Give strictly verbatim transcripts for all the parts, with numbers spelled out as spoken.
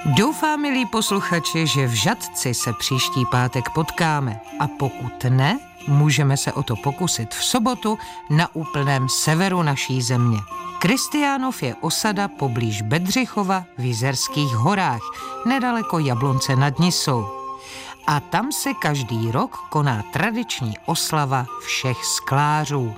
Doufám, milí posluchači, že v Žatci se příští pátek potkáme a pokud ne, můžeme se o to pokusit v sobotu na úplném severu naší země. Kristiánov je osada poblíž Bedřichova v Jizerských horách, nedaleko Jablonce nad Nisou. A tam se každý rok koná tradiční oslava všech sklářů.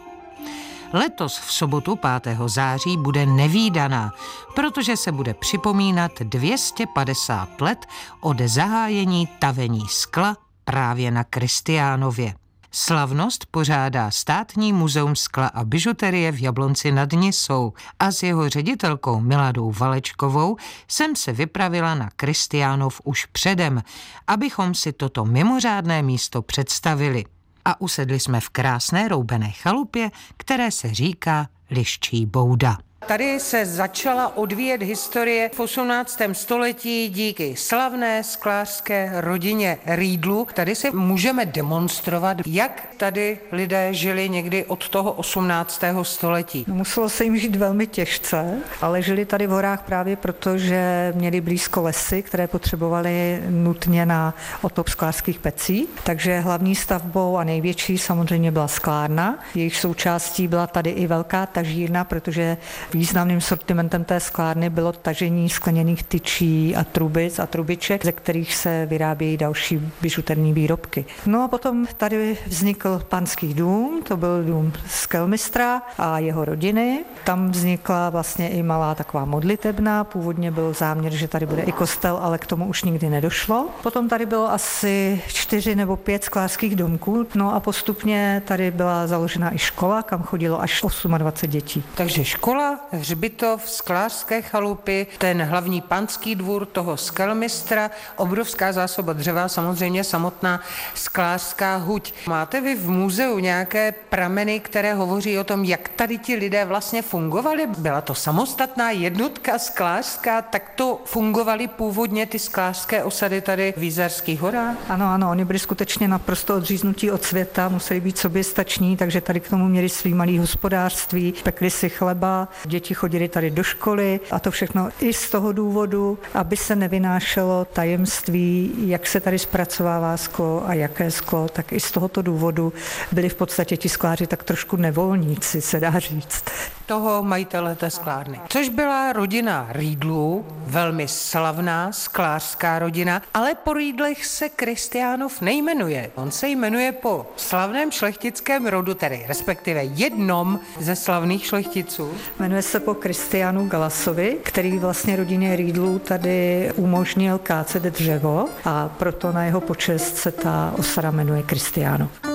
Letos v sobotu pátého září bude nevídaná, protože se bude připomínat dvě stě padesát let od zahájení tavení skla právě na Kristiánově. Slavnost pořádá Státní muzeum skla a bižuterie v Jablonci nad Nisou a s jeho ředitelkou Miladou Valečkovou jsem se vypravila na Kristiánov už předem, abychom si toto mimořádné místo představili. A usedli jsme v krásné roubené chalupě, které se říká Liščí bouda. Tady se začala odvíjet historie v osmnáctém století díky slavné sklářské rodině Riedlů. Tady si můžeme demonstrovat, jak tady lidé žili někdy od toho osmnáctého století. No, muselo se jim žít velmi těžce, ale žili tady v horách právě proto, že měli blízko lesy, které potřebovali nutně na otop sklářských pecí. Takže hlavní stavbou a největší samozřejmě byla sklárna. Jejich součástí byla tady i velká tažírna, protože významným sortimentem té sklárny bylo tažení skleněných tyčí a trubic a trubiček, ze kterých se vyrábějí další bižuterní výrobky. No a potom tady vznikl panský dům, to byl dům skelmistra a jeho rodiny. Tam vznikla vlastně i malá taková modlitebna, původně byl záměr, že tady bude i kostel, ale k tomu už nikdy nedošlo. Potom tady bylo asi čtyři nebo pět sklářských domků, no a postupně tady byla založena i škola, kam chodilo až dvacet osm dětí. Takže škola, hřbitov, sklářské chalupy, ten hlavní panský dvůr toho skelmistra, obrovská zásoba dřeva, samozřejmě samotná sklářská huť. Máte vy v muzeu nějaké prameny, které hovoří o tom, jak tady ti lidé vlastně fungovali? Byla to samostatná jednotka sklářská, tak to fungovaly původně ty sklářské osady tady v Jizerských horách? Ano, ano, oni byli skutečně naprosto odříznutí od světa, museli být soběstační, takže tady k tomu měli svý malý hospodářství, pekli si chleba, děti chodili tady do školy a to všechno i z toho důvodu, aby se nevynášelo tajemství, jak se tady zpracovává sklo a jaké sklo, tak i z tohoto důvodu byli v podstatě ti skláři tak trošku nevolníci, se dá říct. Toho majitele té sklárny. Což byla rodina Riedlů, velmi slavná sklářská rodina, ale po Riedlech se Kristiánov nejmenuje. On se jmenuje po slavném šlechtickém rodu, tedy respektive jednom ze slavných šlechticů. Jmenuje se po Kristiánu Galasovi, který vlastně rodině Riedlů tady umožnil kácet dřevo a proto na jeho počest se ta osada jmenuje Kristiánov.